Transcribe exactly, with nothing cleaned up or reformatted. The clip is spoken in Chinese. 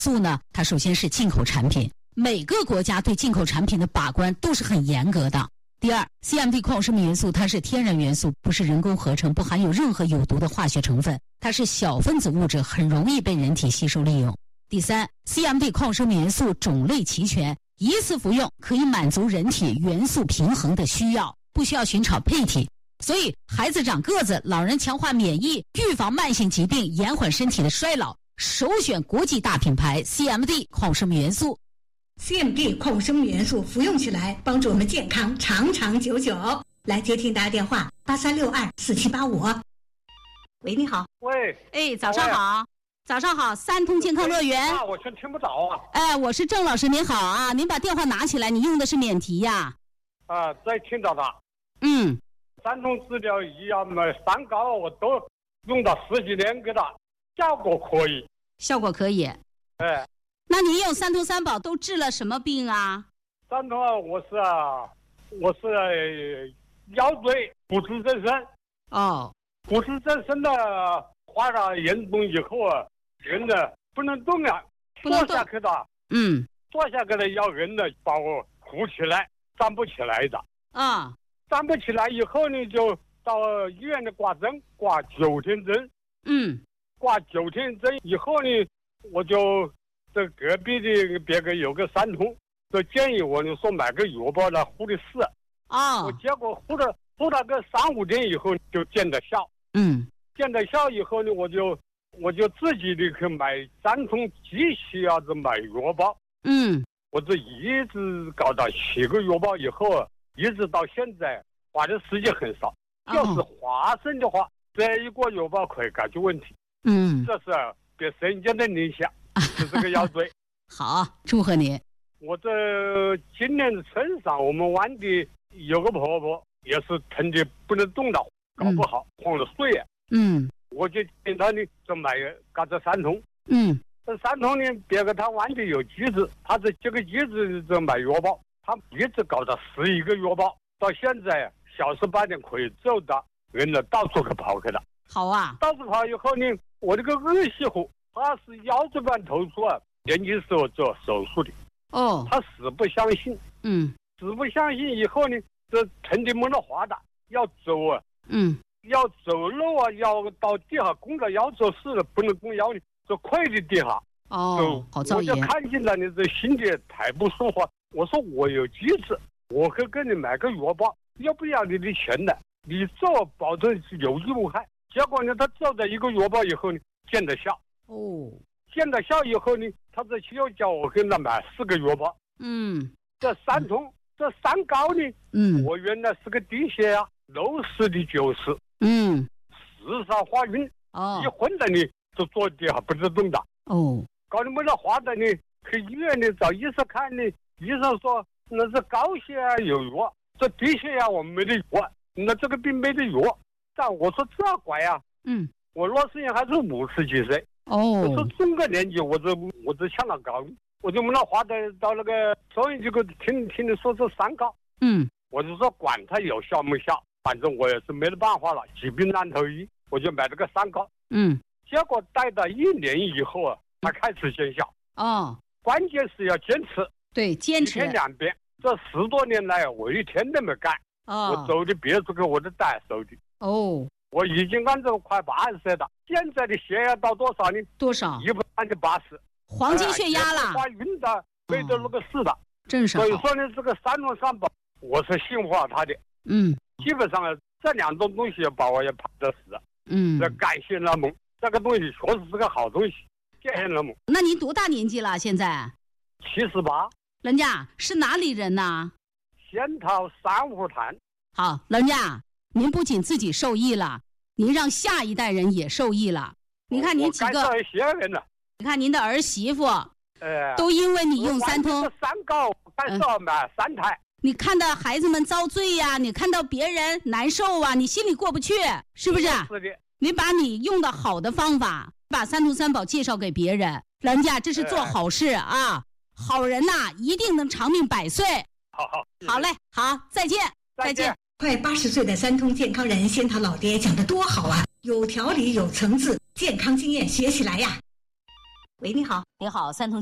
素呢，它首先是进口产品，每个国家对进口产品的把关都是很严格的。第二 ，C M D 矿生命元素它是天然元素，不是人工合成，不含有任何有毒的化学成分，它是小分子物质，很容易被人体吸收利用。第三 ，C M D 矿生命元素种类齐全，一次服用可以满足人体元素平衡的需要，不需要寻找配体。所以，孩子长个子，老人强化免疫，预防慢性疾病，延缓身体的衰老，首选国际大品牌 C M D 矿生命元素。 C M D 矿生命元素服用起来帮助我们健康长长久久。来接听大家电话八三六二四七八五。喂，你好。 喂。 哎，早上好。早上好，三通健康乐园。 啊，我全听不着啊。 哎，我是郑老师，您好啊，您把电话拿起来，你用的是免提呀？ 啊，在听到的。 嗯。 三通治疗仪啊，买三高我都用了十几年给它，效果可以。 效果可以。 哎。 那你用三通三宝都治了什么病啊？ 三通啊，我是啊，我是腰椎骨质增生。 哦。 骨质增生的话了严重以后啊，人呢不能动啊，坐下去的。 嗯。 坐下去的要人呢把我扶起来，站不起来的。 啊。 站不起来以后呢，就到医院里挂针，挂九天针。 嗯。 挂九天针以后呢，我就。这隔壁的别个有个三通，就建议我，你说买个药包来敷的试。 哦。 我结果敷了敷了个三五天以后就见得效。 嗯。 见得效以后呢，我就我就自己的去买三通机器啊，子买药包。 嗯。 我这一直搞到七个药包以后，一直到现在花的时间很少。哦。要是花生的话，这一个药包可以解决问题。 嗯。 这是别神经的影响。是这个腰椎。 好，祝贺你。 我这今年春上，我们湾的有个婆婆也是疼的不能动了，搞不好慌了睡啊。 嗯。 我就听他呢，就买搞这三通。 嗯。 这三通呢，别个他湾的有机子，他这几个机子就买药包，他一直搞到十一个药包，到现在小时八点可以走到人呢到处去跑去了。 好啊。 到处跑以后呢，我这个儿媳妇。他是腰椎盘突出啊，年轻时候做手术的。 哦。 他死不相信。 嗯。 死不相信以后呢，这疼的没得话的，要走啊。 嗯。 要走路啊，要到地下弓着腰做事了，不能弓腰的，就跪在地下。 哦。好造业。 我就看见了，你这心里太不舒服。我说我有机子，我可以给你买个药包，要不要你的钱的？你做保证是有益无害。结果呢，他做了一个药包以后呢，见得效。 哦， 见了效以后呢，他这又叫我给他买四个药包。 嗯， 这三通，这三高呢， 嗯， 我原来是个低血压，六十的九十， 嗯， 时常发晕， 哦， 一昏了呢就坐地下不知动的。 哦， 搞得没得话的呢，去医院里找医生看呢，医生说那是高血压有药，这低血压我们没得药，那这个病没得药。但我说这怪啊， 嗯， 我那时间还是五十几岁。 哦， 我说中个年纪，我这我这抢了高，我就没那话的到那个收音机给听听的说这三高， 嗯， 我就说管它有效没效，反正我也是没得办法了，疾病难投医，我就买了个三高， 嗯， 结果待到一年以后啊，它开始见效。 哦， 关键是要坚持， 对，坚持， 一天两遍。这十多年来，我一天都没干， 哦， 我走的别处去我都带手的， 哦。 我已经按照快八十岁了，现在的血压到多少呢？ 多少？ 一百三十八十， 黄金血压了， 发晕的，没得那个事的， 真是。 所以说呢，这个三龙三宝，我是信服了他的。 嗯， 基本上这两种东西把我也判得死。 嗯， 这感谢了梦，这个东西确实是个好东西，谢谢了梦。 那您多大年纪了？现在？ 七十八。 人家是哪里人呢？ 仙桃三湖滩。 好，人家。您不仅自己受益了，您让下一代人也受益了。你看您几个，你看您的儿媳妇， 呃， 都因为你用三通三高，还是要买三台。 你看到孩子们遭罪呀、啊，你看到别人难受啊，你心里过不去，是不是？ 是的。 你把你用的好的方法，把三通三宝介绍给别人，人家这是做好事啊。好人呐、啊，一定能长命百岁。 好好， 好嘞，好，再见，再见。 快八十岁的三通健康人仙桃老爹讲得多好啊，有条理有层次，健康经验学起来呀。 喂，你好。 你好，三同